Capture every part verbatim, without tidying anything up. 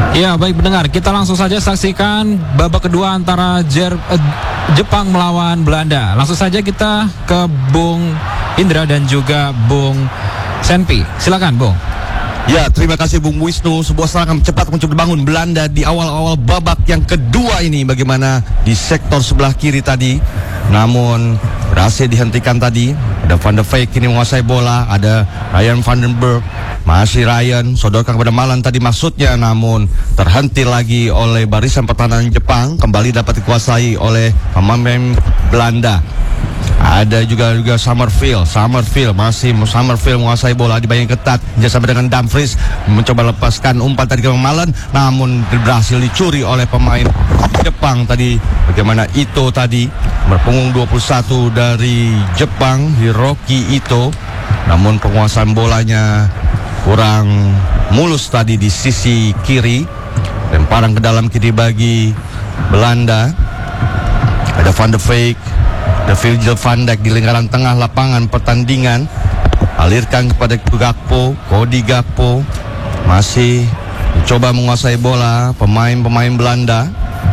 Ya, baik pendengar, kita langsung saja saksikan babak kedua antara Jer eh, Jepang melawan Belanda. Langsung saja kita ke Bung Indra dan juga Bung Senpi. Silakan, Bung. Ya, terima kasih Bung Wisnu. Sebuah serangan cepat mencoba dibangun Belanda di awal-awal babak yang kedua ini. Bagaimana di sektor sebelah kiri tadi, namun berhasil dihentikan tadi. Ada Van de Beek ini menguasai bola. Ada Ryan van den Berg. Masih Ryan, sodorkan kepada Malan tadi maksudnya, namun terhenti lagi oleh barisan pertahanan Jepang. Kembali dapat dikuasai oleh pemain Belanda. Ada juga juga Summerfield, Summerfield masih Summerfield menguasai bola, dibayang ketat, bersama dengan Dumfries mencoba lepaskan umpan tadi ke Malan, namun berhasil dicuri oleh pemain Jepang tadi. Bagaimana Ito tadi, berpunggung dua puluh satu dari Jepang, Hiroki Ito, namun penguasaan bolanya kurang mulus tadi di sisi kiri. Lemparan ke dalam kiri bagi Belanda. Ada Van de Beek, ada Virgil van Dijk di lingkaran tengah lapangan pertandingan. Alirkan kepada Gakpo, Cody Gakpo masih mencoba menguasai bola pemain-pemain Belanda.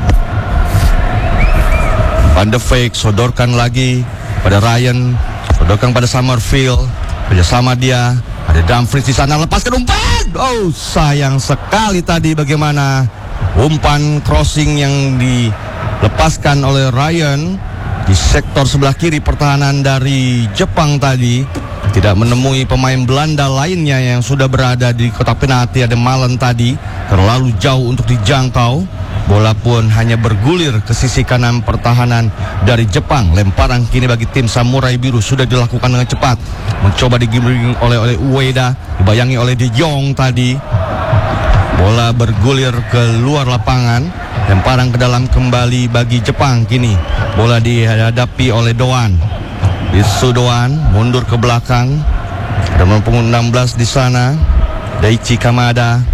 Van de Beek sodorkan lagi pada Ryan, sodorkan pada Summerfield, kerjasama dia. Ada Dumfries di sana, lepaskan umpan. Oh, sayang sekali tadi bagaimana umpan crossing yang dilepaskan oleh Ryan di sektor sebelah kiri pertahanan dari Jepang tadi. Tidak menemui pemain Belanda lainnya yang sudah berada di kotak penalti. Ada Malan tadi, terlalu jauh untuk dijangkau. Bola pun hanya bergulir ke sisi kanan pertahanan dari Jepang. Lemparan kini bagi tim Samurai Biru sudah dilakukan dengan cepat. Mencoba digiring oleh oleh Ueda, dibayangi oleh De Jong tadi. Bola bergulir ke luar lapangan. Lemparan ke dalam kembali bagi Jepang kini. Bola dihadapi oleh Doan. Isu Doan mundur ke belakang. Ada punggung enam belas di sana. Daichi Kamada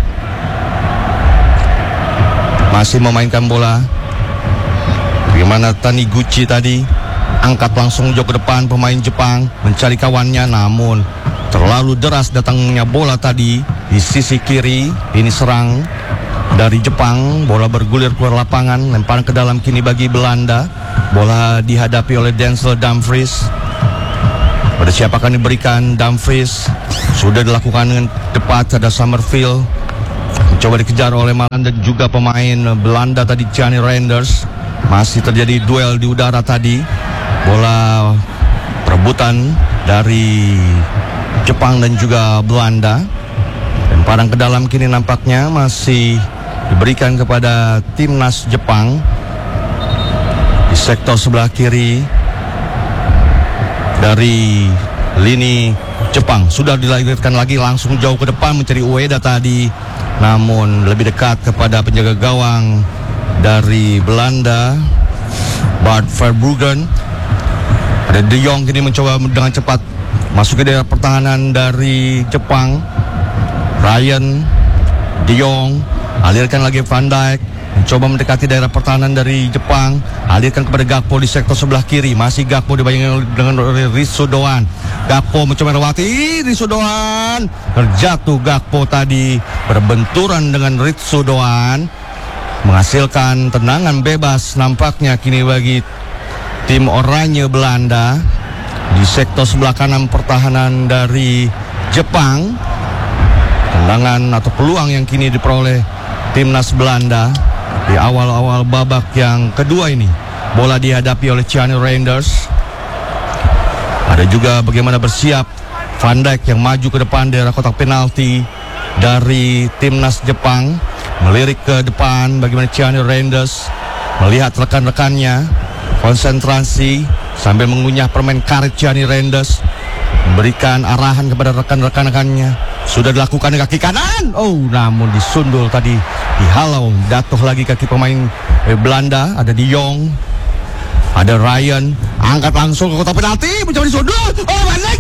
masih memainkan bola. Bagaimana Taniguchi tadi, angkat langsung jauh ke depan pemain Jepang, mencari kawannya, namun terlalu deras datangnya bola tadi di sisi kiri. Ini serang dari Jepang, bola bergulir keluar lapangan, lemparan ke dalam kini bagi Belanda. Bola dihadapi oleh Denzel Dumfries. Pada siapa akan diberikan? Dumfries sudah dilakukan dengan tepat. Ada Summerfield, coba dikejar oleh Malan dan juga pemain Belanda tadi, Gianni Reinders. Masih terjadi duel di udara tadi. Bola perebutan dari Jepang dan juga Belanda. Lemparan ke dalam kini nampaknya masih diberikan kepada timnas Jepang. Di sektor sebelah kiri dari lini Jepang sudah dilahirkan lagi, langsung jauh ke depan mencari Ueda tadi, namun lebih dekat kepada penjaga gawang dari Belanda, Bart Verbruggen. Ada De Jong kini mencoba dengan cepat masuk ke daerah pertahanan dari Jepang. Ryan, De Jong, alirkan lagi Van Dijk, mencoba mendekati daerah pertahanan dari Jepang. Alirkan kepada Gakpo di sektor sebelah kiri. Masih Gakpo dibayangi dengan Ritsu Doan. Gakpo mencoba melewati Ritsu Doan. Terjatuh Gakpo tadi, berbenturan dengan Ritsu Doan, menghasilkan tendangan bebas nampaknya kini bagi tim Oranye Belanda di sektor sebelah kanan pertahanan dari Jepang. Tendangan atau peluang yang kini diperoleh timnas Belanda di awal-awal babak yang kedua ini. Bola dihadapi oleh Gianni Reinders. Ada juga bagaimana bersiap Van Dijk yang maju ke depan daerah kotak penalti dari timnas Jepang. Melirik ke depan bagaimana Gianni Reinders melihat rekan-rekannya, konsentrasi sambil mengunyah permen karet. Gianni Reinders memberikan arahan kepada rekan-rekan-rekannya. Sudah dilakukan di kaki kanan. Oh, namun disundul tadi, dihalau, jatuh lagi kaki pemain eh, Belanda. Ada De Jong, ada Ryan, angkat langsung ke kotak penalti, mencoba disundul. Oh, balik.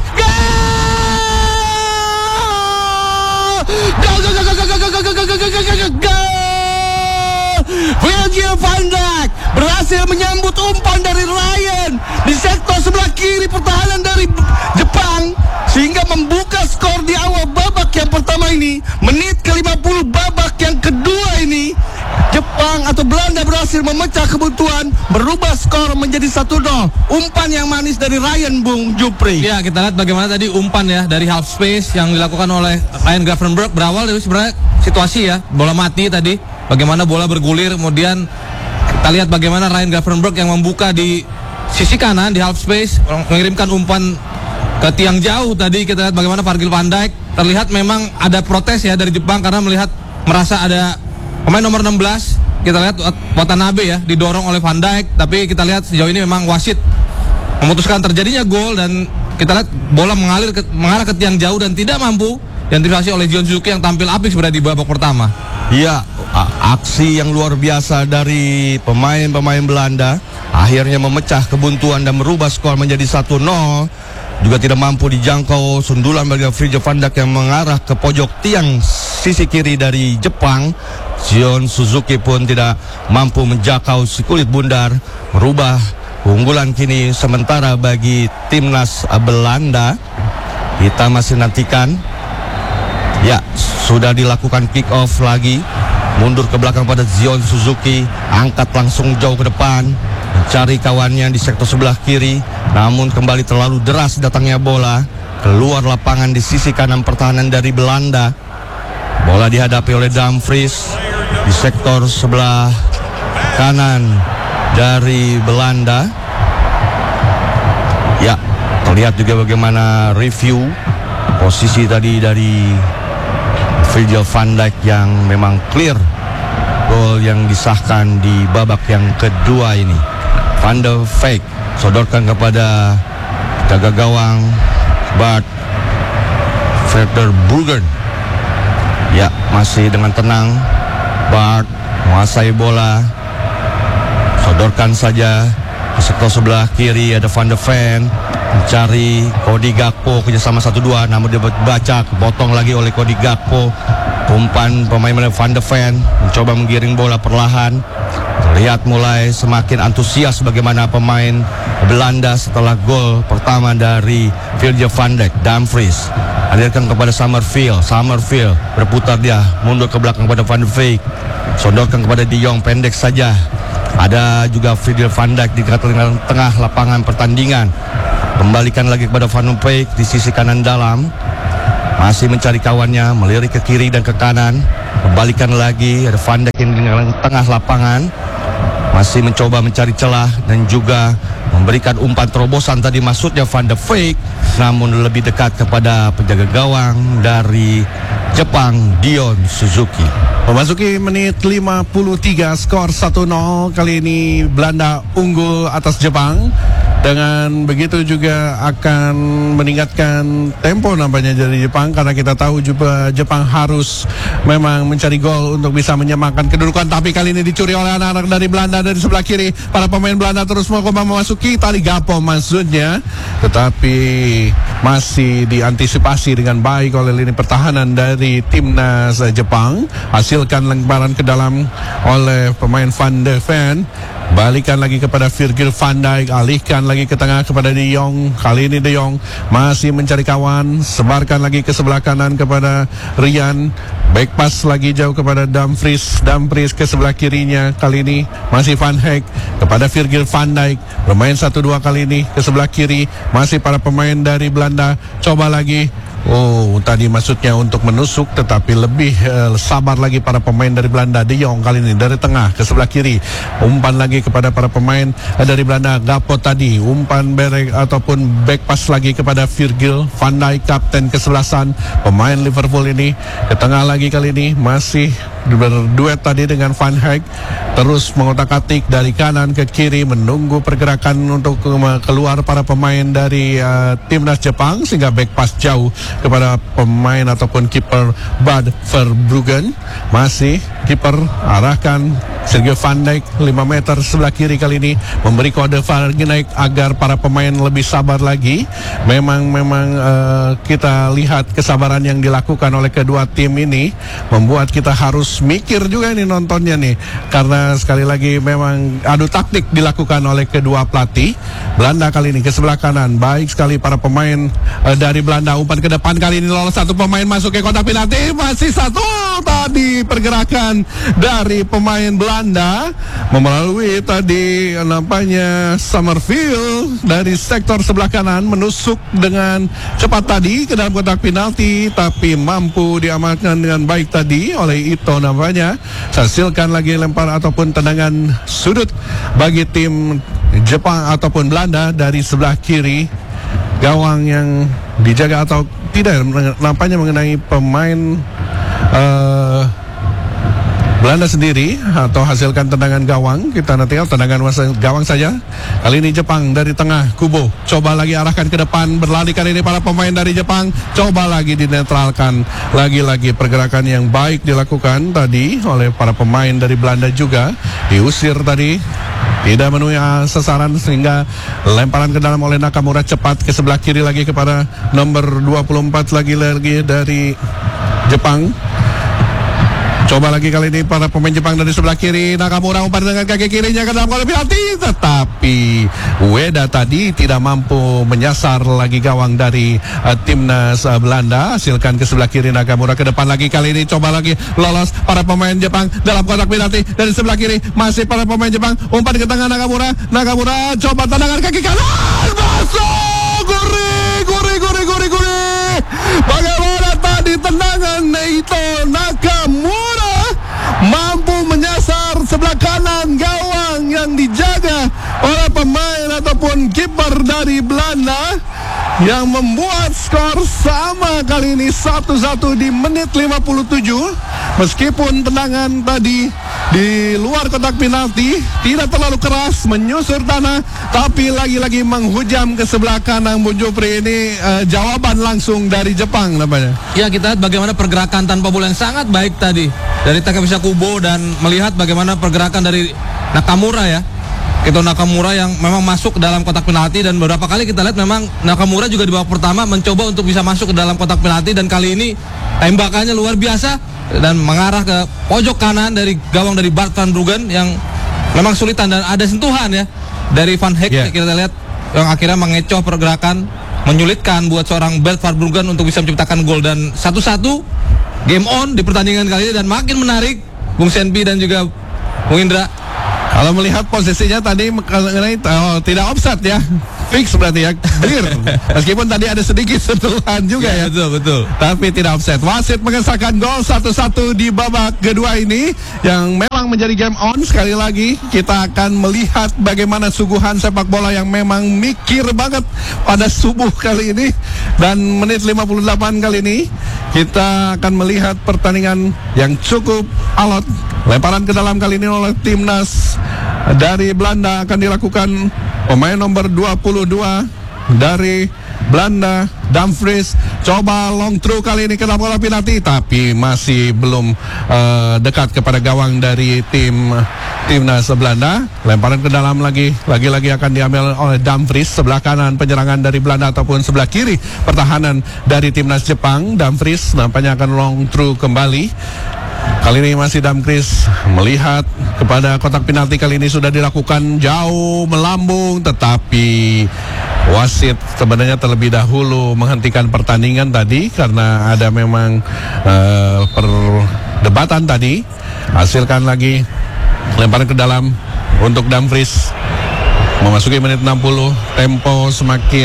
Gol! Gol! Gol! Gol! Gol! Gol! Gol! Gol! Gol! Gol! Gol! Virgil van Dijk berhasil menyambut umpan dari Ryan di sektor sebelah kiri pertahanan dari Jepang, sehingga membuka skor di awal babak yang pertama ini. Menit ke lima puluh babak yang kedua ini, berhasil memecah kebuntuan, berubah skor menjadi satu nol. Umpan yang manis dari Ryan, Bung Jupri. Ya, kita lihat bagaimana tadi umpan ya dari half space yang dilakukan oleh Ryan Gravenberch. Berawal dari sebenarnya situasi ya, bola mati tadi, bagaimana bola bergulir, kemudian kita lihat bagaimana Ryan Gravenberch yang membuka di sisi kanan di half space, mengirimkan umpan ke tiang jauh tadi. Kita lihat bagaimana Virgil van Dijk, terlihat memang ada protes ya dari Jepang karena melihat merasa ada pemain nomor enam belas. Kita lihat Watanabe ya didorong oleh Van Dijk, tapi kita lihat sejauh ini memang wasit memutuskan terjadinya gol dan kita lihat bola mengalir ke, mengarah ke tiang jauh dan tidak mampu diantisipasi oleh Gion Suzuki yang tampil apik sebenarnya di babak pertama. Iya, aksi yang luar biasa dari pemain-pemain Belanda akhirnya memecah kebuntuan dan merubah skor menjadi satu nol. Juga tidak mampu dijangkau sundulan bagi Virgil van Dijk yang mengarah ke pojok tiang sisi kiri dari Jepang. Gion Suzuki pun tidak mampu menjangkau si kulit bundar, merubah keunggulan kini sementara bagi timnas Belanda. Kita masih nantikan. Ya, sudah dilakukan kick off lagi. Mundur ke belakang pada Gion Suzuki, angkat langsung jauh ke depan, mencari kawannya di sektor sebelah kiri. Namun kembali terlalu deras datangnya bola keluar lapangan di sisi kanan pertahanan dari Belanda. Bola dihadapi oleh Dumfries di sektor sebelah kanan dari Belanda. Ya, terlihat juga bagaimana review posisi tadi dari Virgil van Dijk yang memang clear gol yang disahkan di babak yang kedua ini. Van de Beek sodorkan kepada jaga gawang Bart Verbruggen. Ya, masih dengan tenang Bart menguasai bola, sodorkan saja ke sektor sebelah kiri. Ada Van de Ven mencari Cody Gakpo, kerjasama satu dua, namun dia baca kepotong lagi oleh Cody Gakpo. Umpan pemain Van de Ven mencoba menggiring bola perlahan. Terlihat mulai semakin antusias bagaimana pemain Belanda setelah gol pertama dari Virgil van Dijk. Dumfries alirkan kepada Summerfield. Summerfield berputar dia mundur ke belakang kepada Van de Beek, sodorkan kepada De Jong, pendek saja. Ada juga Virgil van Dijk di tengah lapangan pertandingan. Kembalikan lagi kepada Van de Beek di sisi kanan dalam, masih mencari kawannya, melirik ke kiri dan ke kanan. Kembalikan lagi, ada Van Dijk di tengah lapangan, masih mencoba mencari celah dan juga memberikan umpan terobosan tadi maksudnya Van de Beek, namun lebih dekat kepada penjaga gawang dari Jepang, Gion Suzuki. Memasuki menit lima puluh tiga, skor satu nol. Kali ini Belanda unggul atas Jepang. Dengan begitu juga akan meningkatkan tempo nampaknya dari Jepang, karena kita tahu juga Jepang harus memang mencari gol untuk bisa menyamakan kedudukan. Tapi kali ini dicuri oleh anak-anak dari Belanda dari sebelah kiri. Para pemain Belanda terus mau memasuki tali Gakpo maksudnya, tetapi masih diantisipasi dengan baik oleh lini pertahanan dari timnas Jepang. Hasilkan lemparan ke dalam oleh pemain Van de Ven. Balikan lagi kepada Virgil van Dijk, alihkan lagi ke tengah kepada De Jong. Kali ini De Jong masih mencari kawan, sebarkan lagi ke sebelah kanan kepada Ryan. Back pass lagi jauh kepada Dumfries. Dumfries ke sebelah kirinya, kali ini masih Van Dijk kepada Virgil van Dijk. Bermain satu dua kali ini ke sebelah kiri, masih para pemain dari Belanda. Coba lagi. Oh, tadi maksudnya untuk menusuk, tetapi lebih uh, sabar lagi para pemain dari Belanda. De Jong kali ini dari tengah ke sebelah kiri, umpan lagi kepada para pemain uh, dari Belanda. Gakpo tadi umpan berek ataupun back pass lagi kepada Virgil van Dijk, kapten kesebelasan pemain Liverpool ini. Ke tengah lagi kali ini masih berduet tadi dengan Van Dijk, terus mengotak-atik dari kanan ke kiri, menunggu pergerakan untuk keluar para pemain dari uh, timnas Jepang, sehingga back pass jauh kepada pemain ataupun kiper Bart Verbruggen. Masih kiper arahkan Sergio Van Dijk lima meter sebelah kiri, kali ini memberi kode Van Dijk agar para pemain lebih sabar lagi. Memang memang uh, kita lihat kesabaran yang dilakukan oleh kedua tim ini membuat kita harus mikir juga ini nontonnya nih, karena sekali lagi memang adu taktik dilakukan oleh kedua pelatih. Belanda kali ini ke sebelah kanan, baik sekali para pemain uh, dari Belanda, umpan ke depan depan kali ini lolos satu pemain masuk ke kotak penalti. Masih satu tadi pergerakan dari pemain Belanda melalui tadi nampaknya Summerfield dari sektor sebelah kanan menusuk dengan cepat tadi ke dalam kotak penalti, tapi mampu diamankan dengan baik tadi oleh Ito nampaknya. Hasilkan lagi lempar ataupun tendangan sudut bagi tim Jepang ataupun Belanda dari sebelah kiri. Gawang yang dijaga atau tidak nampaknya mengenai pemain uh, Belanda sendiri, atau hasilkan tendangan gawang. Kita nanti tendangan gawang saja. Kali ini Jepang dari tengah Kubo, coba lagi arahkan ke depan, berlari kali ini para pemain dari Jepang, coba lagi dinetralkan. Lagi-lagi pergerakan yang baik dilakukan tadi oleh para pemain dari Belanda juga. Diusir tadi, tidak memenuhi sasaran sehingga lemparan ke dalam oleh Nakamura, cepat ke sebelah kiri lagi kepada nomor dua puluh empat lagi-lagi dari Jepang. Coba lagi kali ini para pemain Jepang dari sebelah kiri. Nakamura umpan dengan kaki kirinya ke dalam kotak penalti, tetapi Ueda tadi tidak mampu menyasar lagi gawang dari uh, timnas uh, Belanda. Hasilkan ke sebelah kiri Nakamura, ke depan lagi kali ini coba lagi lolos para pemain Jepang dalam kotak penalti dari sebelah kiri. Masih para pemain Jepang, umpan ke tengah Nakamura. Nakamura coba tendangan kaki kanan, masuk, gurih, gurih, gurih, gurih, gurih. Bagaimana tadi tendangan Ito Nakamura mampu menyasar sebelah kanan gawang yang dijaga oleh pemain ataupun kiper dari Belanda, yang membuat skor sama kali ini satu satu di menit lima puluh tujuh. Meskipun tendangan tadi di luar kotak penalti tidak terlalu keras menyusur tanah, tapi lagi-lagi menghujam ke sebelah kanan. Bung Jupri, ini uh, jawaban langsung dari Jepang namanya. Ya, kita lihat bagaimana pergerakan tanpa bola yang sangat baik tadi dari Takemisa Kubo, dan melihat bagaimana pergerakan dari Nakamura ya. Itu Nakamura yang memang masuk ke dalam kotak penalti, dan beberapa kali kita lihat memang Nakamura juga di babak pertama mencoba untuk bisa masuk ke dalam kotak penalti, dan kali ini tembakannya luar biasa dan mengarah ke pojok kanan dari gawang dari Bart van Bruggen yang memang sulitan, dan ada sentuhan ya dari Van Heek yeah. Kita lihat yang akhirnya mengecoh pergerakan, menyulitkan buat seorang Bart van Bruggen untuk bisa menciptakan gol, dan satu-satu game on di pertandingan kali ini, dan makin menarik Bung Senpi dan juga Bung Indra. Kalau melihat posisinya tadi mengenai oh, tidak offside ya, fix berarti ya, clear. Meskipun tadi ada sedikit sentuhan juga ya, ya. Betul, betul. Tapi tidak offside. Wasit mengesahkan gol satu satu di babak kedua ini, yang memang menjadi game on. Sekali lagi kita akan melihat bagaimana suguhan sepak bola yang memang mikir banget pada subuh kali ini. Dan menit lima puluh delapan kali ini kita akan melihat pertandingan yang cukup alot. Lemparan ke dalam kali ini oleh timnas dari Belanda akan dilakukan pemain nomor dua puluh dua dari Belanda, Dumfries. Coba long throw kali ini ke dalam kotak penalti, tapi masih belum uh, dekat kepada gawang dari tim timnas Belanda. Lemparan ke dalam lagi, lagi-lagi akan diambil oleh Dumfries. Sebelah kanan penyerangan dari Belanda ataupun sebelah kiri pertahanan dari timnas Jepang. Dumfries nampaknya akan long throw kembali. Kali ini masih Dumfries melihat kepada kotak penalti. Kali ini sudah dilakukan jauh melambung, tetapi wasit sebenarnya terlebih dahulu menghentikan pertandingan tadi karena ada memang uh, perdebatan tadi. Hasilkan lagi lemparan ke dalam untuk Dumfries. Memasuki menit enam puluh, tempo semakin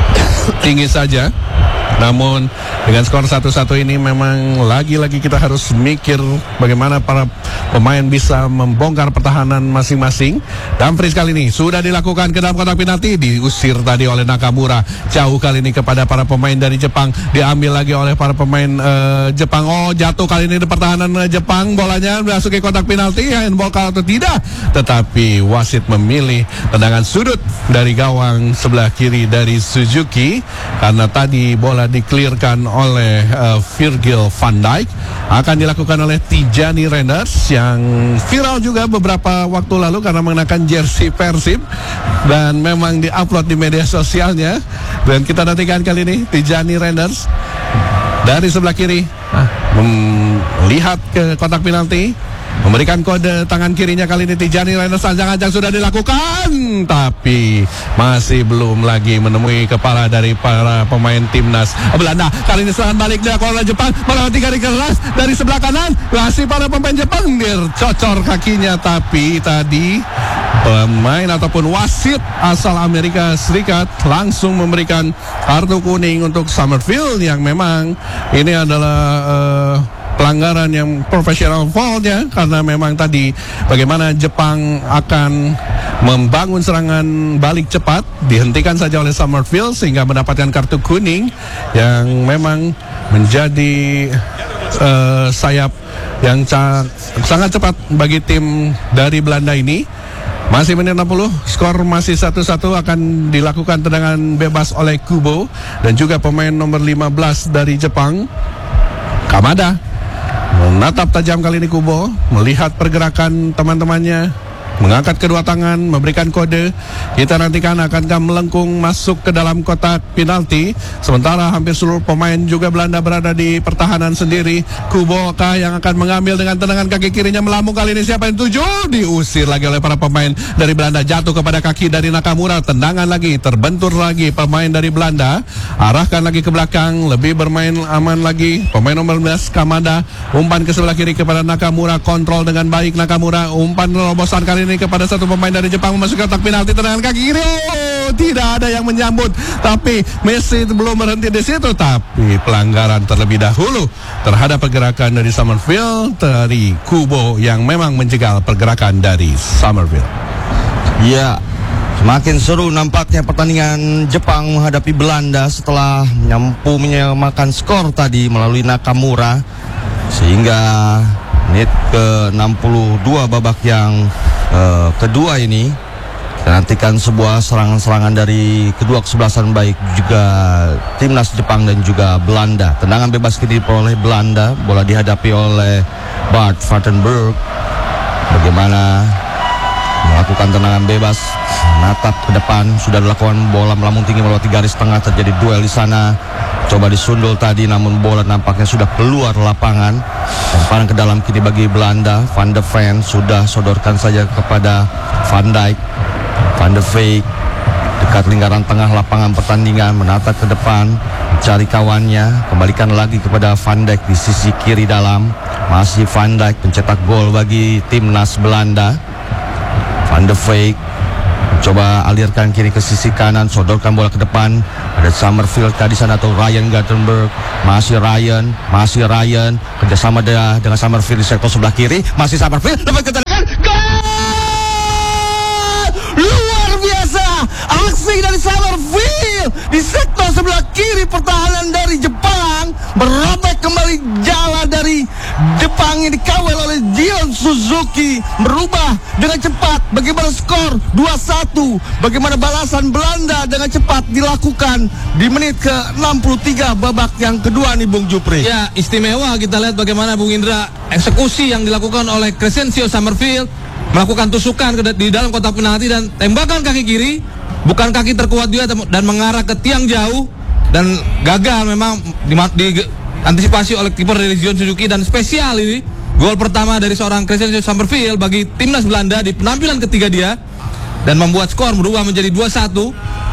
tinggi saja. Namun dengan skor satu satu ini memang lagi-lagi kita harus mikir bagaimana para pemain bisa membongkar pertahanan masing-masing. Dumfries kali ini sudah dilakukan ke dalam kotak penalti, diusir tadi oleh Nakamura. Jauh kali ini kepada para pemain dari Jepang, diambil lagi oleh para pemain uh, Jepang. Oh, jatuh kali ini di pertahanan uh, Jepang, bolanya masuk ke kotak penalti, handball atau tidak. Tetapi wasit memilih tendangan sudut dari gawang sebelah kiri dari Suzuki, karena tadi bola diklirkan oleh uh, Virgil van Dijk. Akan dilakukan oleh Tijani Reinders yang viral juga beberapa waktu lalu karena mengenakan jersey Persib dan memang diupload di media sosialnya. Dan kita nantikan kali ini Tijani Reinders dari sebelah kiri ah, melihat ke kotak penalti. memberikan kode tangan kirinya kali ini Tijani Reynolds, ancang-ancang sudah dilakukan, tapi masih belum lagi menemui kepala dari para pemain timnas Belanda. Kali ini serangan balik dilakukan oleh Jepang melewati garis keras dari sebelah kanan, masih para pemain Jepang dircocor kakinya, tapi tadi pemain ataupun wasit asal Amerika Serikat langsung memberikan kartu kuning untuk Summerfield yang memang ini adalah uh, pelanggaran yang profesional foul-nya, karena memang tadi bagaimana Jepang akan membangun serangan balik cepat dihentikan saja oleh Summerfield sehingga mendapatkan kartu kuning yang memang menjadi uh, sayap yang ca- sangat cepat bagi tim dari Belanda ini. Masih menit enam puluh, skor masih satu satu, akan dilakukan tendangan bebas oleh Kubo dan juga pemain nomor lima belas dari Jepang, Kamada. Menatap tajam kali ini Kubo, melihat pergerakan teman-temannya, mengangkat kedua tangan, memberikan kode. Kita nantikan akankah melengkung masuk ke dalam kotak penalti. Sementara hampir seluruh pemain juga Belanda berada di pertahanan sendiri. Kubo kah yang akan mengambil dengan tendangan kaki kirinya melambung, kali ini siapa yang tuju? Diusir lagi oleh para pemain dari Belanda, jatuh kepada kaki dari Nakamura. Tendangan lagi, terbentur lagi pemain dari Belanda, arahkan lagi ke belakang, lebih bermain aman lagi. Pemain nomor lima belas Kamada, umpan ke sebelah kiri kepada Nakamura, kontrol dengan baik Nakamura, umpan terobosan kali ini kepada satu pemain dari Jepang memasuki kotak penalti, tendangan kaki kiri, oh, tidak ada yang menyambut, tapi Messi belum berhenti di situ, tapi pelanggaran terlebih dahulu terhadap pergerakan dari Summerfield dari Kubo yang memang menjegal pergerakan dari Summerfield. Ya, semakin seru nampaknya pertandingan Jepang menghadapi Belanda setelah mampu menyamakan skor tadi melalui Nakamura, sehingga menit ke enam puluh dua babak yang Uh, kedua ini kita nantikan sebuah serangan-serangan dari kedua kesebelasan, baik juga timnas Jepang dan juga Belanda. Tendangan bebas kini diperoleh Belanda, bola dihadapi oleh Bart Vandenberg. Bagaimana melakukan tendangan bebas, menatap ke depan, sudah dilakukan bola melambung tinggi melewati garis tengah, terjadi duel di sana. Coba disundul tadi, namun bola nampaknya sudah keluar lapangan. Lemparan ke dalam kini bagi Belanda. Van de Ven sudah sodorkan saja kepada Van Dijk. Van de Beek dekat lingkaran tengah lapangan pertandingan, menatap ke depan, mencari kawannya, kembalikan lagi kepada Van Dijk di sisi kiri dalam. Masih Van Dijk pencetak gol bagi timnas Belanda. Van de Beek coba alirkan kiri ke sisi kanan, sodorkan bola ke depan. Ada Summerfield tadi sana atau Ryan Gartenberg. Masih Ryan, masih Ryan kerjasama dia dengan Summerfield di sektor sebelah kiri. Masih Summerfield dapat ketenangan. Gol! Luar biasa aksi dari Summerfield di sektor sebelah kiri pertahanan dari Jepang. Merobek kembali jalan dari Jepang yang dikawal oleh Gion Suzuki, merubah dengan cepat. Bagaimana skor dua satu, bagaimana balasan Belanda dengan cepat dilakukan di menit ke enam puluh tiga babak yang kedua nih Bung Jupri. Ya, istimewa kita lihat bagaimana Bung Indra eksekusi yang dilakukan oleh Crescencio Summerfield, melakukan tusukan di dalam kotak penalti dan tembakan kaki kiri, bukan kaki terkuat dia dan mengarah ke tiang jauh dan gagal memang di, di antisipasi oleh kiper dari Gion Suzuki. Dan spesial ini gol pertama dari seorang Crescencio Summerfield bagi timnas Belanda di penampilan ketiga dia dan membuat skor berubah menjadi dua satu.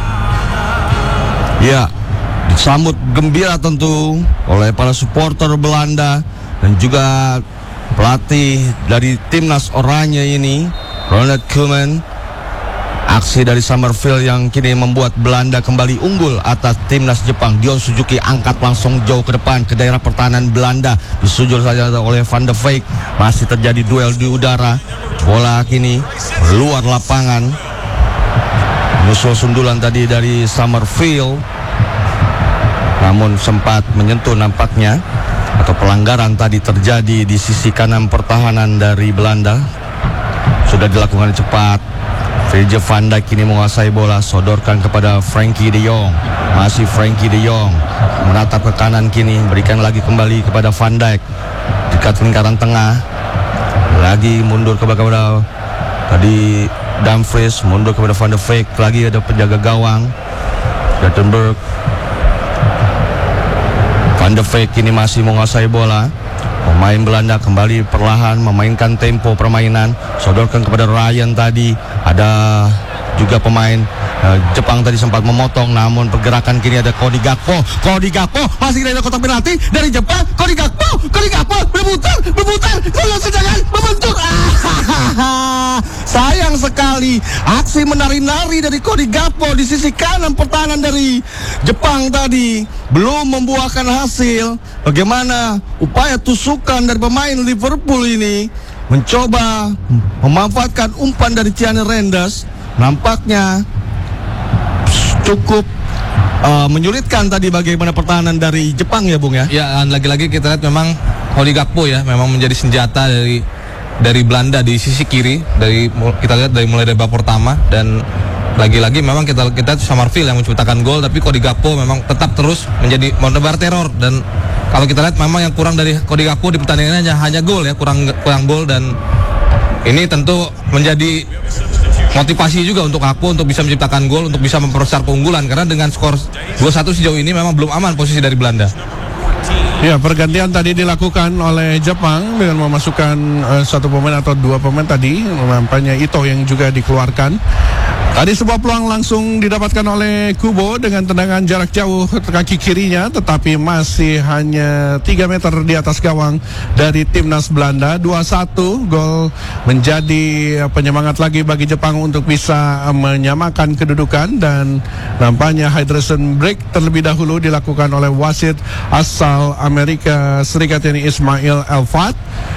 Ya, disambut gembira tentu oleh para supporter Belanda dan juga pelatih dari timnas oranye ini, Ronald Koeman. Aksi dari Summerfield yang kini membuat Belanda kembali unggul atas timnas Jepang. Gion Suzuki angkat langsung jauh ke depan ke daerah pertahanan Belanda, disujul saja oleh Van de Beek. Masih terjadi duel di udara. Bola kini luar lapangan. Musuh sundulan tadi dari Summerfield, namun sempat menyentuh nampaknya, atau pelanggaran tadi terjadi di sisi kanan pertahanan dari Belanda. Sudah dilakukan cepat. Virgil van Dijk kini menguasai bola, sodorkan kepada Frankie de Jong. Masih Frankie de Jong menatap ke kanan kini, berikan lagi kembali kepada Van Dijk dekat lingkaran tengah. Lagi mundur kepada tadi Dumfries, mundur kepada Van de Beek. Lagi ada penjaga gawang Gartenberg. Van de Beek kini masih menguasai bola. Pemain Belanda kembali perlahan memainkan tempo permainan. Sodorkan kepada Ryan tadi. Ada juga pemain uh, Jepang tadi sempat memotong, namun pergerakan kini ada Cody Gakpo. Cody Gakpo masih ada kotak penalti dari Jepang. Cody Gakpo, Cody Gakpo berputar, berputar, lalu sejangan membentuk. Ah, sayang sekali aksi menari-nari dari Cody Gakpo di sisi kanan pertahanan dari Jepang tadi belum membuahkan hasil. Bagaimana upaya tusukan dari pemain Liverpool ini mencoba memanfaatkan umpan dari Tiane Reinders, nampaknya cukup uh, menyulitkan tadi bagaimana pertahanan dari Jepang ya Bung ya. Ya, lagi-lagi kita lihat memang Cody Gakpo ya memang menjadi senjata dari dari Belanda di sisi kiri, dari kita lihat dari mulai dari babak pertama, dan lagi-lagi memang kita kita Summerfield yang menciptakan gol, tapi Cody Gakpo memang tetap terus menjadi menebar teror. Dan kalau kita lihat memang yang kurang dari Cody Gakpo di pertandingan hanya hanya gol ya, kurang kurang gol, dan ini tentu menjadi motivasi juga untuk Gakpo untuk bisa menciptakan gol, untuk bisa memperbesar keunggulan, karena dengan skor dua satu sejauh ini memang belum aman posisi dari Belanda. Ya, pergantian tadi dilakukan oleh Jepang dengan memasukkan uh, satu pemain atau dua pemain tadi, nampaknya Ito yang juga dikeluarkan. Tadi sebuah peluang langsung didapatkan oleh Kubo dengan tendangan jarak jauh kaki kirinya, tetapi masih hanya tiga meter di atas gawang dari timnas Belanda. Dua satu, gol menjadi penyemangat lagi bagi Jepang untuk bisa menyamakan kedudukan, dan nampaknya hydration break terlebih dahulu dilakukan oleh wasit asal Amerika Serikat ini Ismail Elfat.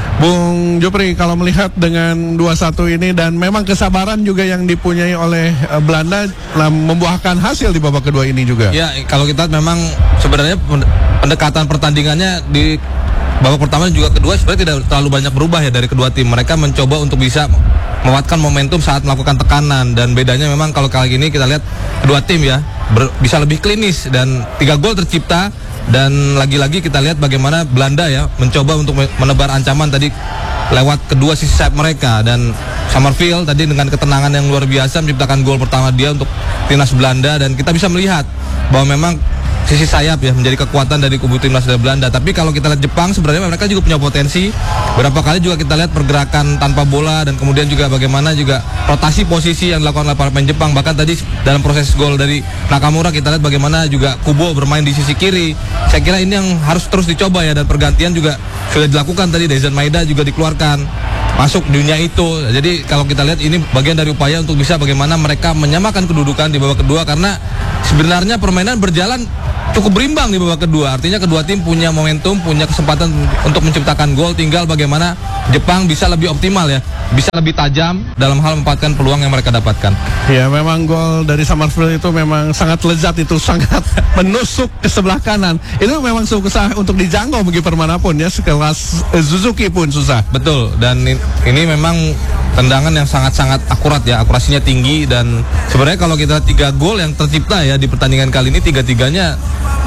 Bung Jupri, kalau melihat dengan dua satu ini dan memang kesabaran juga yang dipunyai oleh Belanda membuahkan hasil di babak kedua ini juga. Ya, kalau kita memang sebenarnya pendekatan pertandingannya di babak pertama dan juga kedua sebenarnya tidak terlalu banyak berubah ya dari kedua tim. Mereka mencoba untuk bisa menguatkan momentum saat melakukan tekanan, dan bedanya memang kalau kali ini kita lihat kedua tim ya ber, bisa lebih klinis dan tiga gol tercipta. Dan lagi-lagi kita lihat bagaimana Belanda ya mencoba untuk menebar ancaman tadi lewat kedua sisi sayap mereka, dan Summerfield tadi dengan ketenangan yang luar biasa menciptakan gol pertama dia untuk timnas Belanda. Dan kita bisa melihat bahwa memang sisi sayap ya menjadi kekuatan dari kubu timnas dari Belanda. Tapi kalau kita lihat Jepang sebenarnya mereka juga punya potensi. Berapa kali juga kita lihat pergerakan tanpa bola, dan kemudian juga bagaimana juga rotasi posisi yang dilakukan oleh para pemain Jepang. Bahkan tadi dalam proses gol dari Nakamura kita lihat bagaimana juga Kubo bermain di sisi kiri. Saya kira ini yang harus terus dicoba ya, dan pergantian juga sudah dilakukan tadi. Deizan Maeda juga dikeluarkan masuk dunia itu. Jadi kalau kita lihat ini bagian dari upaya untuk bisa bagaimana mereka menyamakan kedudukan di babak kedua, karena sebenarnya permainan berjalan cukup berimbang di babak kedua. Artinya kedua tim punya momentum, punya kesempatan untuk menciptakan gol. Tinggal bagaimana Jepang bisa lebih optimal ya, bisa lebih tajam dalam hal memanfaatkan peluang yang mereka dapatkan. Ya, memang gol dari Summerfield itu memang sangat lezat, itu sangat menusuk ke sebelah kanan. Itu memang susah untuk dijangkau bagi permanapun ya, sekelas Suzuki pun susah. Betul, dan ini memang tendangan yang sangat-sangat akurat ya, akurasinya tinggi. Dan sebenarnya kalau kita tiga gol yang tercipta ya di pertandingan kali ini, tiga-tiganya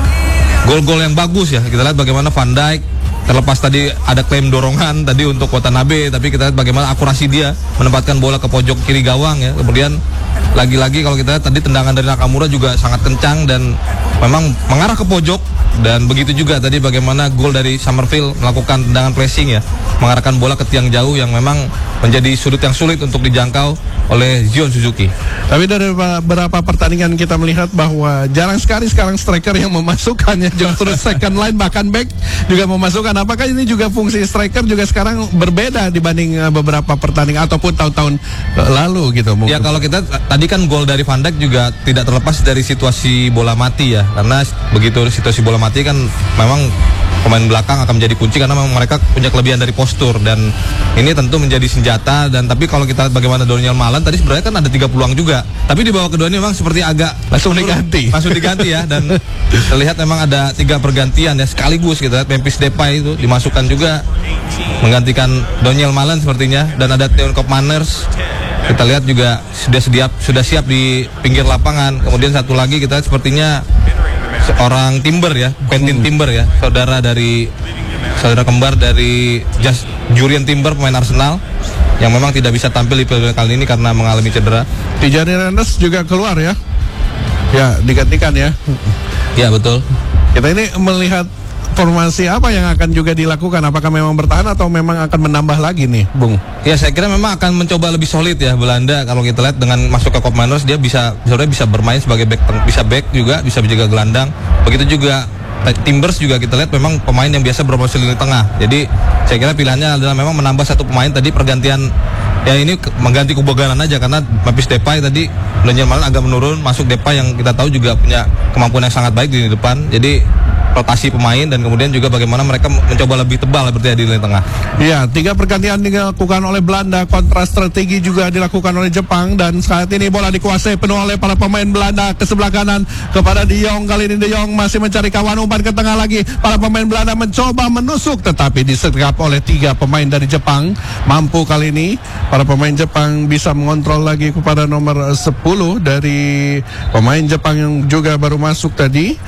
gol-gol yang bagus ya. Kita lihat bagaimana Van Dijk, terlepas tadi ada klaim dorongan tadi untuk Watanabe, tapi kita lihat bagaimana akurasi dia menempatkan bola ke pojok kiri gawang ya. Kemudian lagi-lagi kalau kita lihat tadi tendangan dari Nakamura juga sangat kencang dan memang mengarah ke pojok. Dan begitu juga tadi bagaimana gol dari Summerfield melakukan tendangan pressing ya, mengarahkan bola ke tiang jauh yang memang menjadi sudut yang sulit untuk dijangkau oleh Zion Suzuki. Tapi dari beberapa pertandingan kita melihat bahwa jarang sekali sekarang striker yang memasukkannya, justru second line bahkan back juga memasukkan. Apakah ini juga fungsi striker juga sekarang berbeda dibanding beberapa pertandingan ataupun tahun-tahun lalu gitu? Ya, kalau kita tadi kan gol dari Van Dijk juga tidak terlepas dari situasi bola mati ya, karena begitu situasi bola mati kan memang pemain belakang akan menjadi kunci, karena memang mereka punya kelebihan dari postur, dan ini tentu menjadi senjata. Dan tapi kalau kita lihat bagaimana Donyell Malen tadi sebenarnya kan ada tiga peluang juga, tapi di babak kedua ini memang seperti agak langsung diganti langsung diganti ya, dan terlihat memang ada tiga pergantian ya sekaligus. Kita lihat Memphis Depay itu dimasukkan juga menggantikan Donyell Malen sepertinya, dan ada Theo Koopmeiners kita lihat juga sudah siap sudah siap di pinggir lapangan. Kemudian satu lagi kita lihat sepertinya seorang Timber ya, Quentin Timber ya, saudara dari saudara kembar dari Just Jurien Timber, pemain Arsenal yang memang tidak bisa tampil di pertandingan kali ini karena mengalami cedera. Tiane Reinders juga keluar ya, ya digantikan ya. Ya betul. Kita ini melihat formasi apa yang akan juga dilakukan? Apakah memang bertahan atau memang akan menambah lagi nih, Bung? Ya saya kira memang akan mencoba lebih solid ya Belanda. Kalau kita lihat dengan masuk ke Cup Minors, dia bisa sebenarnya bisa bermain sebagai back, bisa back juga, bisa menjaga gelandang. Begitu juga Timbers juga kita lihat memang pemain yang biasa berposisi di tengah. Jadi saya kira pilihannya adalah memang menambah satu pemain tadi pergantian. Ya ini mengganti Kubo Ganan aja karena Memphis Depay tadi belanja malam agak menurun, masuk Depay yang kita tahu juga punya kemampuan yang sangat baik di depan. Jadi rotasi pemain dan kemudian juga bagaimana mereka mencoba lebih tebal berarti di lini tengah. Iya, tiga pergantian dilakukan oleh Belanda, kontra strategi juga dilakukan oleh Jepang dan saat ini bola dikuasai penuh oleh para pemain Belanda ke sebelah kanan kepada De Jong. Kali ini De Jong masih mencari kawan, umpan ke tengah lagi. Para pemain Belanda mencoba menusuk tetapi disergap oleh tiga pemain dari Jepang. Mampu kali ini para pemain Jepang bisa mengontrol lagi kepada nomor sepuluh dari pemain Jepang yang juga baru masuk tadi.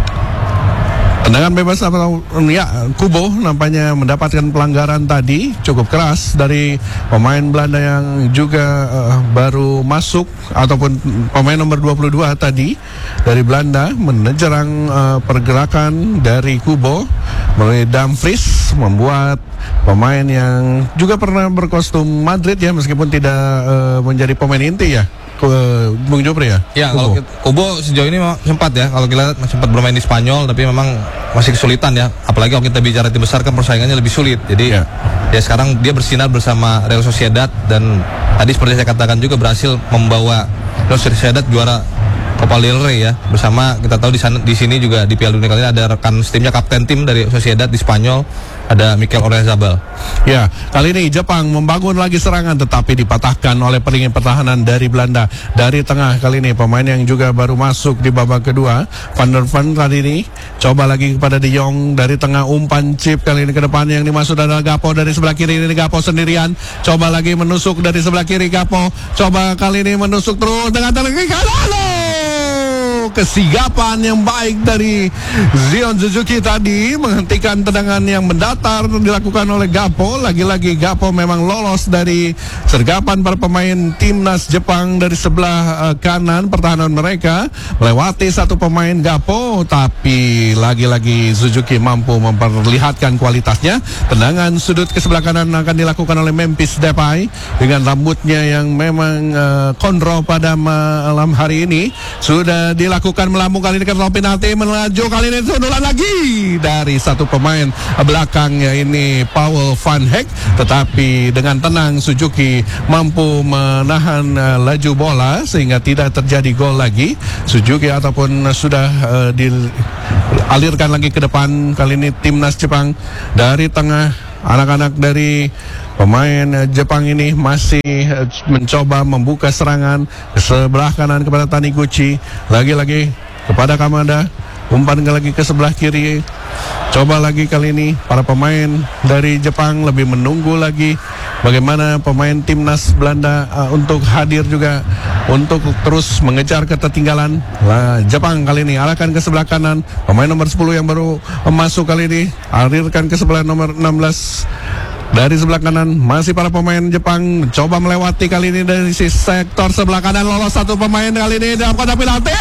Tendangan bebas atau ya Kubo nampaknya mendapatkan pelanggaran tadi cukup keras dari pemain Belanda yang juga uh, baru masuk ataupun pemain nomor dua puluh dua tadi dari Belanda menyerang uh, pergerakan dari Kubo melalui Dumfries membuat pemain yang juga pernah berkostum Madrid ya meskipun tidak uh, menjadi pemain inti ya. Bung Jopri ya? Ya, Kubo. Kalau kita, Kubo sejauh ini sempat ya, kalau kita sempat bermain di Spanyol, tapi memang masih kesulitan ya. Apalagi kalau kita bicara tim besar kan persaingannya lebih sulit. Jadi ya, ya sekarang dia bersinar bersama Real Sociedad dan tadi seperti saya katakan juga berhasil membawa Real Sociedad juara Copa del Rey ya. Bersama kita tahu di sana di sini juga di Piala Dunia kali ini ada rekan timnya kapten tim dari Sociedad di Spanyol, ada Mikel Oyarzabal. Ya, kali ini Jepang membangun lagi serangan tetapi dipatahkan oleh peringkat pertahanan dari Belanda. Dari tengah kali ini pemain yang juga baru masuk di babak kedua, Van der Ven kali ini coba lagi kepada De Jong dari tengah, umpan chip kali ini ke depan yang dimaksud adalah Gakpo dari sebelah kiri. Ini Gakpo sendirian, coba lagi menusuk dari sebelah kiri Gakpo, coba kali ini menusuk terus dengan tendangan lalu. Kesigapan yang baik dari Zion Suzuki tadi menghentikan tendangan yang mendatar dilakukan oleh Gakpo. Lagi-lagi Gakpo memang lolos dari sergapan para pemain timnas Jepang dari sebelah uh, kanan pertahanan mereka, melewati satu pemain Gakpo, tapi lagi-lagi Suzuki mampu memperlihatkan kualitasnya. Tendangan sudut ke sebelah kanan akan dilakukan oleh Memphis Depay dengan rambutnya yang memang uh, kondro pada malam hari ini. Sudah dilakukan Lakukan melambung kali ini ke penalti, melaju kali ini sundulan lagi dari satu pemain belakang ya ini Paul Van Heck, tetapi dengan tenang Suzuki mampu menahan uh, laju bola sehingga tidak terjadi gol lagi. Suzuki ataupun sudah uh, dialirkan lagi ke depan kali ini timnas Jepang dari tengah. Anak-anak dari pemain Jepang ini masih mencoba membuka serangan ke sebelah kanan kepada Taniguchi, lagi-lagi kepada Kamada, umpan lagi ke sebelah kiri. Coba lagi kali ini para pemain dari Jepang lebih menunggu lagi bagaimana pemain timnas Belanda uh, untuk hadir juga untuk terus mengejar ketertinggalan. Nah, Jepang kali ini arahkan ke sebelah kanan, pemain nomor sepuluh yang baru masuk kali ini alirkan ke sebelah nomor enam belas. Dari sebelah kanan masih para pemain Jepang coba melewati kali ini dari si sektor sebelah kanan, lolos satu pemain kali ini dalam kotak penalti.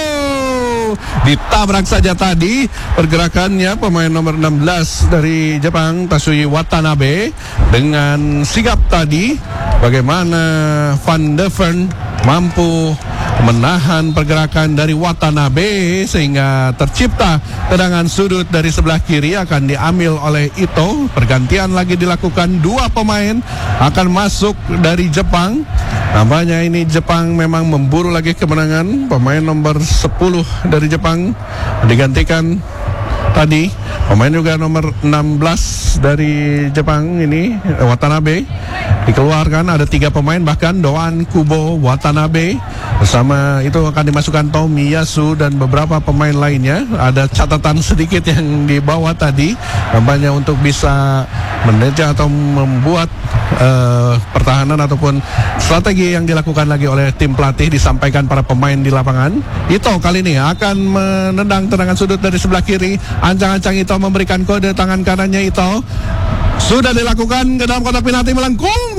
Ditabrak saja tadi pergerakannya pemain nomor enam belas dari Jepang, Tatsuya Watanabe, dengan sigap tadi bagaimana Van de Ven mampu menahan pergerakan dari Watanabe sehingga tercipta tendangan sudut dari sebelah kiri akan diambil oleh Ito. Pergantian lagi dilakukan, dua pemain akan masuk dari Jepang. Nampaknya ini Jepang memang memburu lagi kemenangan. Pemain nomor sepuluh dari Jepang digantikan tadi pemain juga nomor enam belas dari Jepang ini Watanabe dikeluarkan. Ada tiga pemain bahkan, Doan, Kubo, Watanabe. Bersama itu akan dimasukkan Tomiyasu dan beberapa pemain lainnya. Ada catatan sedikit yang dibawa tadi nampaknya untuk bisa meneja atau membuat uh, pertahanan ataupun strategi yang dilakukan lagi oleh tim pelatih disampaikan para pemain di lapangan. Ito kali ini akan menendang tendangan sudut dari sebelah kiri. Ancang-ancang Ito memberikan kode tangan kanannya Ito. Sudah dilakukan ke dalam kotak penalti, melengkung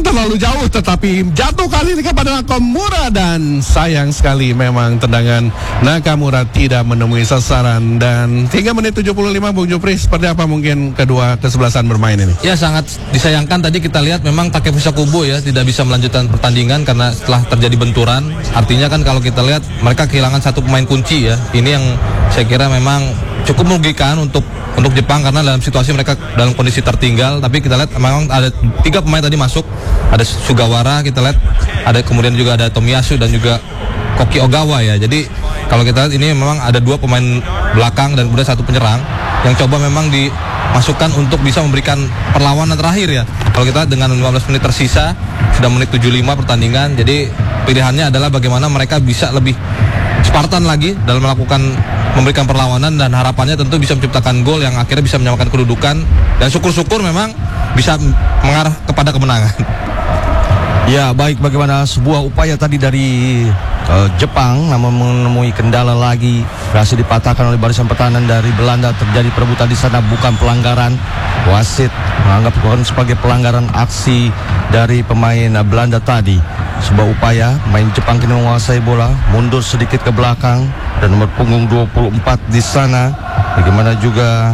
terlalu jauh, tetapi jatuh kali ini kepada Nakamura, dan sayang sekali memang tendangan Nakamura tidak menemui sasaran. Dan hingga menit tujuh puluh lima, Bung Jupri, seperti apa mungkin kedua kesebelasan bermain ini? Ya, sangat disayangkan tadi kita lihat memang Takefusa Kubo ya tidak bisa melanjutkan pertandingan karena setelah terjadi benturan. Artinya kan kalau kita lihat mereka kehilangan satu pemain kunci ya. Ini yang saya kira memang cukup merugikan untuk untuk Jepang karena dalam situasi mereka dalam kondisi tertinggal. Tapi kita lihat memang ada tiga pemain tadi masuk, ada Sugawara kita lihat, ada kemudian juga ada Tomiyasu dan juga Koki Ogawa ya. Jadi kalau kita lihat ini memang ada dua pemain belakang dan kemudian satu penyerang yang coba memang dimasukkan untuk bisa memberikan perlawanan terakhir ya. Kalau kita dengan lima belas menit tersisa, sudah menit tujuh puluh lima pertandingan, jadi pilihannya adalah bagaimana mereka bisa lebih Spartan lagi dalam melakukan memberikan perlawanan, dan harapannya tentu bisa menciptakan gol yang akhirnya bisa menyamakan kedudukan, dan syukur-syukur memang bisa mengarah kepada kemenangan. Ya, baik, bagaimana sebuah upaya tadi dari uh, Jepang namun menemui kendala lagi, berhasil dipatahkan oleh barisan pertahanan dari Belanda. Terjadi perebutan di sana, bukan pelanggaran. Wasit menganggap bukan sebagai pelanggaran aksi dari pemain uh, Belanda tadi. Sebuah upaya, main Jepang kini menguasai bola, mundur sedikit ke belakang, dan nomor punggung dua puluh empat di sana. Bagaimana juga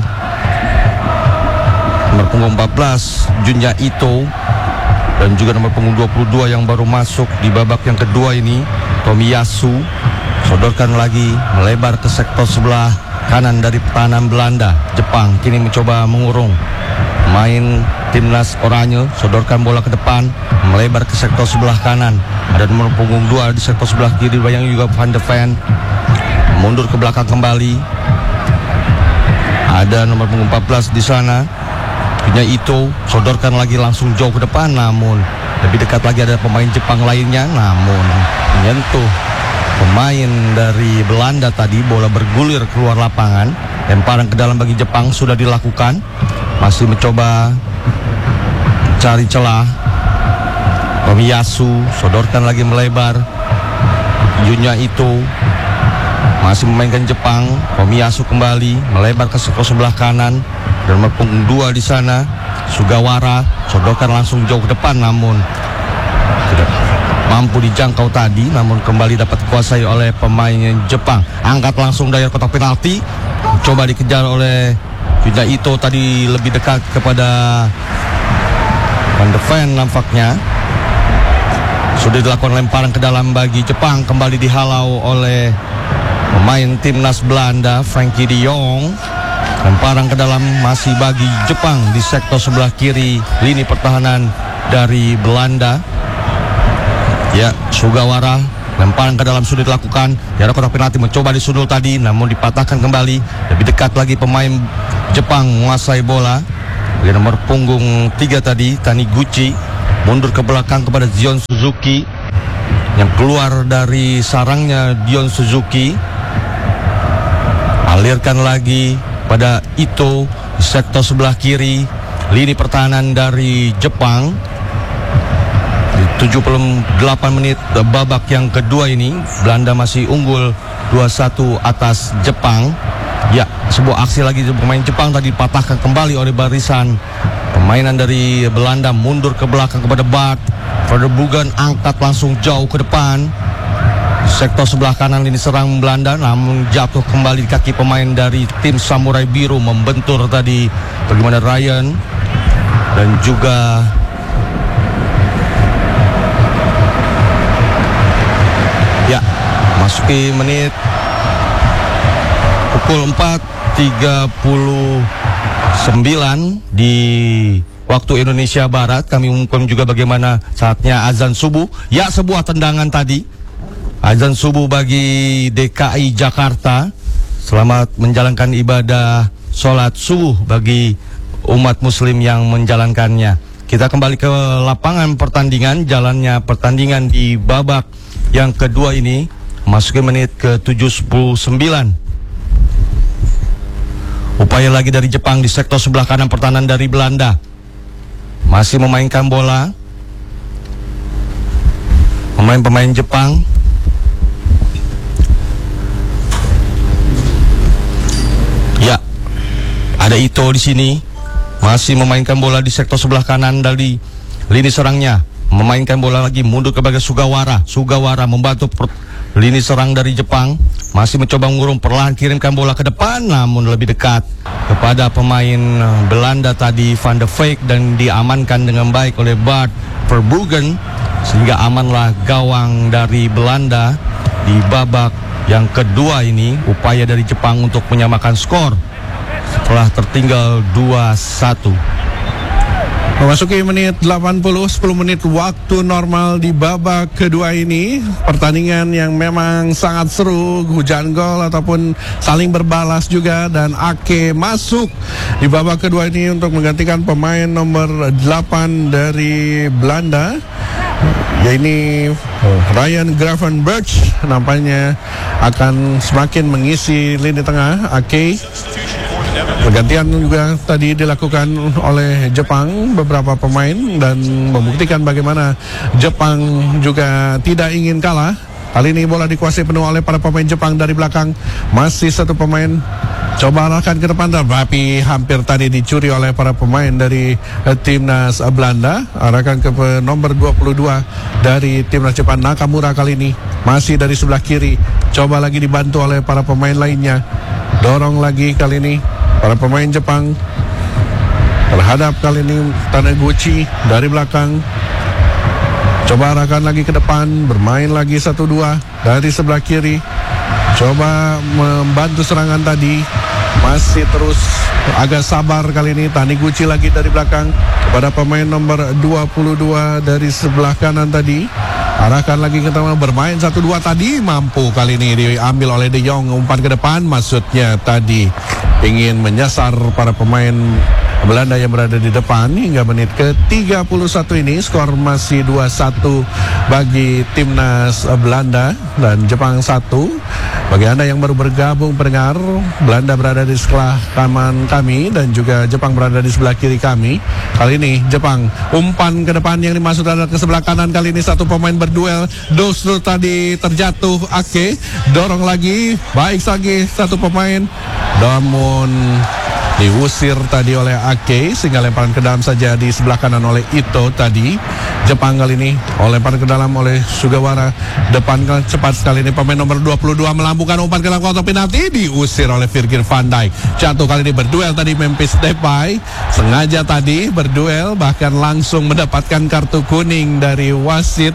nomor punggung empat belas Junya Ito, dan juga nomor punggung dua puluh dua yang baru masuk di babak yang kedua ini, Tomiyasu. Sodorkan lagi, melebar ke sektor sebelah kanan dari pertahanan Belanda. Jepang kini mencoba mengurung main timnas oranye, sodorkan bola ke depan, melebar ke sektor sebelah kanan. Ada nomor punggung dua di sektor sebelah kiri, bayang juga Van de Ven, mundur ke belakang kembali. Ada nomor punggung empat belas di sana, punya Ito, sodorkan lagi langsung jauh ke depan, namun lebih dekat lagi ada pemain Jepang lainnya, namun menyentuh pemain dari Belanda tadi. Bola bergulir keluar lapangan, lemparan ke dalam bagi Jepang sudah dilakukan. Masih mencoba cari celah. Tomiyasu sodorkan lagi melebar. Junya Ito masih memainkan Jepang. Tomiyasu kembali melebar ke sektor sebelah kanan. Dan nomor punggung dua di sana, Sugawara, sodorkan langsung jauh ke depan, namun tidak mampu dijangkau tadi, namun kembali dapat dikuasai oleh pemain Jepang. Angkat langsung dari kotak penalti, coba dikejar oleh Junya Ito tadi, lebih dekat kepada Van de Ven nampaknya. Sudah dilakukan lemparan ke dalam bagi Jepang, kembali dihalau oleh pemain timnas Belanda, Frankie de Jong. Lemparan ke dalam masih bagi Jepang di sektor sebelah kiri lini pertahanan dari Belanda. Ya, Sugawara, lemparan ke dalam sudah dilakukan. Ya, ada kotak penalti, mencoba disundul tadi, namun dipatahkan kembali. Lebih dekat lagi pemain Jepang menguasai bola. Di nomor punggung tiga tadi, Taniguchi, mundur ke belakang kepada Zion Suzuki, yang keluar dari sarangnya Dion Suzuki. Alirkan lagi pada Ito di sektor sebelah kiri lini pertahanan dari Jepang. Di tujuh puluh delapan menit babak yang kedua ini, Belanda masih unggul dua satu atas Jepang. Ya, sebuah aksi lagi pemain Jepang tadi dipatahkan kembali oleh barisan permainan dari Belanda, mundur ke belakang kepada Bart. Verbugen angkat langsung jauh ke depan. Sektor sebelah kanan ini serang Belanda, namun jatuh kembali di kaki pemain dari tim Samurai Biru, membentur tadi bagaimana Ryan dan juga ya, masuki menit pukul empat tiga puluh sembilan di waktu Indonesia Barat. Kami umumkan juga bagaimana saatnya azan subuh. Ya, sebuah tendangan tadi, azan subuh bagi D K I Jakarta. Selamat menjalankan ibadah sholat subuh bagi umat muslim yang menjalankannya. Kita kembali ke lapangan pertandingan. Jalannya pertandingan di babak yang kedua ini, masuki menit ke tujuh puluh sembilan. Upaya lagi dari Jepang di sektor sebelah kanan pertahanan dari Belanda. Masih memainkan bola pemain-pemain Jepang. Ya, ada Ito di sini, masih memainkan bola di sektor sebelah kanan dari lini serangnya. memainkan bola lagi mundur kepada Sugawara. Sugawara membantu per- lini serang dari Jepang, masih mencoba mengurung, perlahan kirimkan bola ke depan, namun lebih dekat kepada pemain Belanda tadi Van de Beek dan diamankan dengan baik oleh Bart Verbruggen, sehingga amanlah gawang dari Belanda di babak yang kedua ini. Upaya dari Jepang untuk menyamakan skor setelah tertinggal dua satu. Memasuki menit delapan puluh, sepuluh menit waktu normal di babak kedua ini. Pertandingan yang memang sangat seru, hujan gol ataupun saling berbalas juga. Dan Ake masuk di babak kedua ini untuk menggantikan pemain nomor delapan dari Belanda, yaitu Ryan Gravenberch. Nampaknya akan semakin mengisi lini tengah Ake. Pergantian juga tadi dilakukan oleh Jepang beberapa pemain dan membuktikan bagaimana Jepang juga tidak ingin kalah. Kali ini bola dikuasai penuh oleh para pemain Jepang dari belakang. Masih satu pemain coba arahkan ke depan, tapi hampir tadi dicuri oleh para pemain dari uh, timnas uh, Belanda. Arahkan ke uh, nomor dua puluh dua dari timnas Jepang, Nakamura. Kali ini masih dari sebelah kiri, coba lagi dibantu oleh para pemain lainnya. Dorong lagi kali ini para pemain Jepang terhadap kali ini Taniguchi dari belakang. Coba arahkan lagi ke depan, bermain lagi satu dua dari sebelah kiri. Coba membantu serangan tadi, masih terus agak sabar kali ini Taniguchi lagi dari belakang kepada pemain nomor dua puluh dua dari sebelah kanan tadi. Arahkan lagi ke tengah, bermain satu dua tadi, mampu kali ini diambil oleh De Jong, umpan ke depan, maksudnya tadi ingin menyasar para pemain Belanda yang berada di depan. Hingga menit ke tiga puluh satu ini skor masih dua satu bagi timnas Belanda dan Jepang satu. Bagi Anda yang baru bergabung pendengar, Belanda berada di sebelah kanan kami dan juga Jepang berada di sebelah kiri kami. Kali ini Jepang umpan ke depan yang dimasuk adalah ke sebelah kanan. Kali ini satu pemain berduel, Dostru tadi terjatuh, Ake dorong lagi, baik lagi satu pemain, namun diusir tadi oleh Ake, sehingga lemparan ke dalam saja di sebelah kanan oleh Ito tadi. Jepang kali ini oleh lemparan ke dalam oleh Sugawara. Depan cepat sekali ini pemain nomor dua puluh dua melambungkan umpan ke dalam kotak penalti, diusir oleh Virgil van Dijk. Jatuh kali ini berduel tadi Memphis Depay, sengaja tadi berduel, bahkan langsung mendapatkan kartu kuning dari wasit.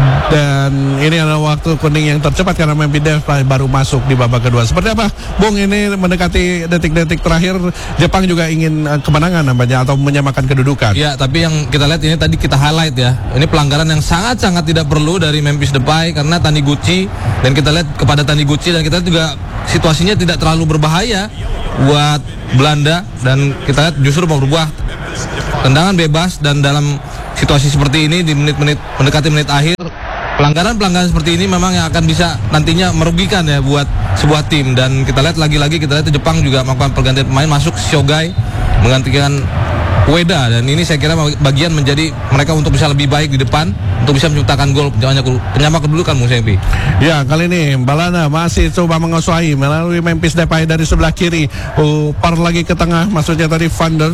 Dan ini adalah waktu kuning yang tercepat karena Memphis Depay baru masuk di babak kedua. Seperti apa, Bung, ini mendekati detik-detik terakhir, Jepang juga ingin uh, kemenangan nampaknya atau menyamakan kedudukan. Ya, tapi yang kita lihat ini tadi kita highlight ya. Ini pelanggaran yang sangat-sangat tidak perlu dari Memphis Depay karena Taniguchi, dan kita lihat kepada Taniguchi, dan kita lihat juga situasinya tidak terlalu berbahaya buat Belanda, dan kita lihat justru berubah tendangan bebas. Dan dalam situasi seperti ini di menit-menit mendekati menit akhir, pelanggaran-pelanggaran seperti ini memang yang akan bisa nantinya merugikan ya buat sebuah tim. Dan kita lihat lagi-lagi, kita lihat Jepang juga melakukan pergantian pemain, masuk Shogai menggantikan Ueda, dan ini saya kira bagian menjadi mereka untuk bisa lebih baik di depan, untuk bisa menciptakan gol penyama kedudukan, Bung Sempi. Ya, kali ini Belanda masih coba menguasai melalui Memphis Depay dari sebelah kiri. Uh, par lagi ke tengah, maksudnya tadi Van der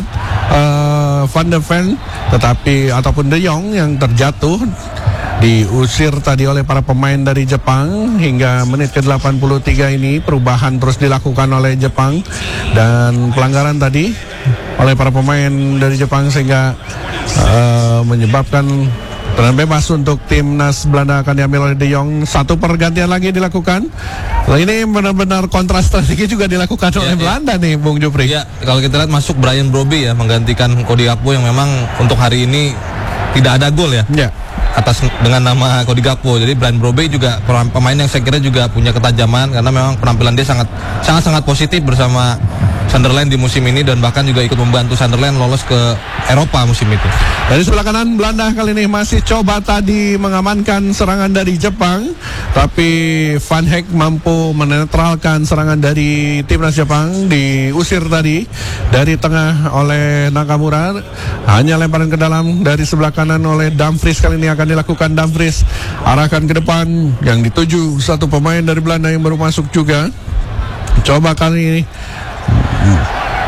uh, Van der Ven, tetapi ataupun De Jong yang terjatuh, diusir tadi oleh para pemain dari Jepang. Hingga menit ke delapan puluh tiga ini perubahan terus dilakukan oleh Jepang dan pelanggaran tadi oleh para pemain dari Jepang, sehingga uh, menyebabkan tendangan bebas untuk timnas Belanda akan diambil oleh De Jong. Satu pergantian lagi dilakukan. Nah, ini benar-benar kontras strategi juga dilakukan ya, oleh ya. Belanda nih, Bung Jupri. Ya, kalau kita lihat masuk Brian Brobbey ya, menggantikan Cody Gakpo yang memang untuk hari ini tidak ada gol ya. Ya. Atas dengan nama Cody Gakpo. Jadi Brian Brobbey juga pemain yang saya kira juga punya ketajaman, karena memang penampilan dia sangat sangat sangat positif bersama Sunderland di musim ini, dan bahkan juga ikut membantu Sunderland lolos ke Eropa musim itu. Dari sebelah kanan Belanda kali ini masih coba tadi mengamankan serangan dari Jepang, tapi Van Dijk mampu menetralkan serangan dari timnas Jepang. Diusir tadi dari tengah oleh Nakamura, hanya lemparan ke dalam dari sebelah kanan oleh Dumfries. Kali ini akan dilakukan Dumfries, arahkan ke depan yang dituju satu pemain dari Belanda yang baru masuk juga. Coba kali ini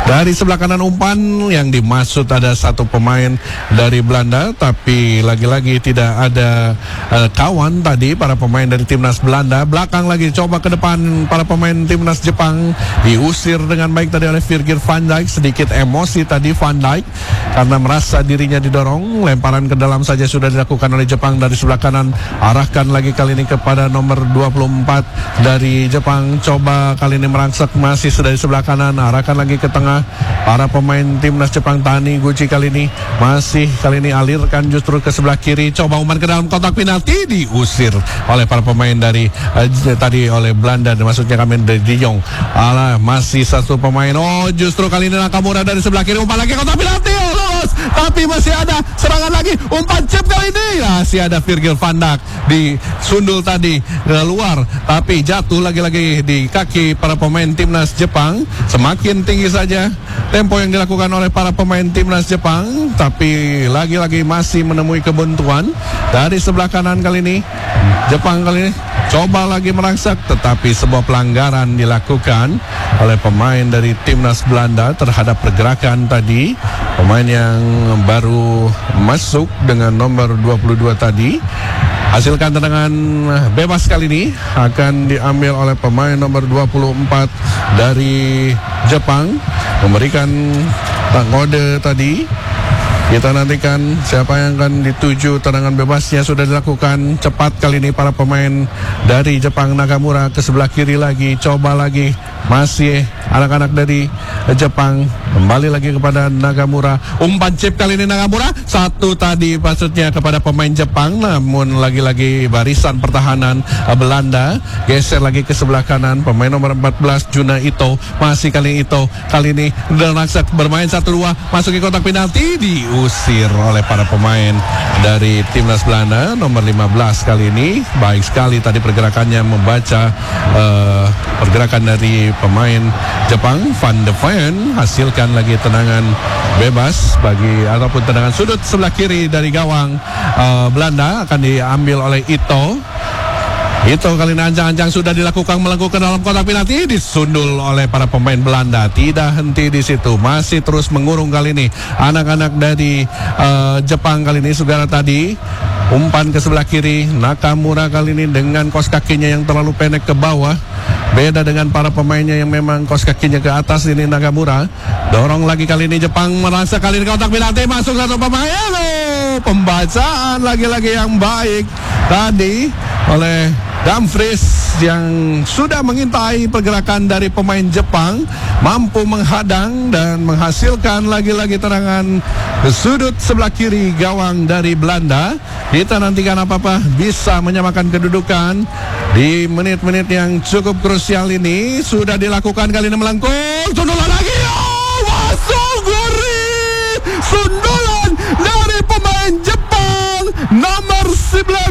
Dari sebelah kanan umpan yang dimaksud ada satu pemain dari Belanda, tapi lagi-lagi tidak ada uh, kawan tadi para pemain dari timnas Belanda. Belakang lagi coba ke depan para pemain timnas Jepang, diusir dengan baik tadi oleh Virgil van Dijk. Sedikit emosi tadi Van Dijk karena merasa dirinya didorong. Lemparan ke dalam saja sudah dilakukan oleh Jepang dari sebelah kanan. Arahkan lagi kali ini kepada nomor dua puluh empat dari Jepang. Coba kali ini merangsak masih dari sebelah kanan. Arahkan lagi ke tengah. Para pemain timnas Jepang, Taniguchi kali ini masih kali ini alirkan justru ke sebelah kiri. Coba umpan ke dalam kotak penalti, diusir oleh para pemain dari uh, tadi oleh Belanda, maksudnya kami dari De Jong. Alah, masih satu pemain. Oh, justru kali ini Nakamura dari sebelah kiri, umpan lagi kotak penalti, oh, lolos. Tapi masih ada serangan lagi, umpan chip kali ini masih ada Virgil van Dijk disundul tadi ke luar, tapi jatuh lagi-lagi di kaki para pemain timnas Jepang. Semakin tinggi saja tempo yang dilakukan oleh para pemain timnas Jepang, tapi lagi-lagi masih menemui kebuntuan dari sebelah kanan kali ini. Jepang kali ini coba lagi merangsak, tetapi sebuah pelanggaran dilakukan oleh pemain dari timnas Belanda terhadap pergerakan tadi. Pemain yang baru masuk dengan nomor dua puluh dua tadi. Hasilkan tendangan bebas kali ini akan diambil oleh pemain nomor dua puluh empat dari Jepang, memberikan kode tadi. Kita nantikan siapa yang akan dituju. Tendangan bebasnya sudah dilakukan cepat kali ini para pemain dari Jepang. Nakamura ke sebelah kiri lagi, coba lagi, masih anak-anak dari Jepang, kembali lagi kepada Nakamura. Umpan chip kali ini Nakamura, satu tadi maksudnya kepada pemain Jepang, namun lagi-lagi barisan pertahanan Belanda geser lagi ke sebelah kanan. Pemain nomor empat belas Juna Ito, masih kali Ito kali ini Delnaksak bermain satu dua, masuk ke kotak penalti, diusir oleh para pemain dari timnas Belanda. Nomor lima belas kali ini baik sekali tadi pergerakannya, membaca uh, pergerakan dari pemain Jepang. Van de Ven hasilkan lagi tendangan bebas bagi ataupun tendangan sudut sebelah kiri dari gawang uh, Belanda, akan diambil oleh Ito. Itu kali ini ancang-ancang sudah dilakukan melengkung ke dalam kotak penalti, disundul oleh para pemain Belanda. Tidak henti di situ, masih terus mengurung kali ini anak-anak dari uh, Jepang. Kali ini saudara tadi umpan ke sebelah kiri, Nakamura kali ini dengan kos kakinya yang terlalu pendek ke bawah. Beda dengan para pemainnya yang memang kos kakinya ke atas. Ini Nakamura dorong lagi kali ini Jepang, merasa kali ini kotak penalti, masuk satu pemain. Halo, pembacaan lagi-lagi yang baik tadi oleh Dumfries yang sudah mengintai pergerakan dari pemain Jepang, mampu menghadang dan menghasilkan lagi-lagi tendangan ke sudut sebelah kiri gawang dari Belanda. Kita nantikan apa-apa bisa menyamakan kedudukan di menit-menit yang cukup krusial ini. Sudah dilakukan kali ini melengkung, sundulan lagi, oh, masuk gori, sundulan dari pemain Jepang nomor sembilan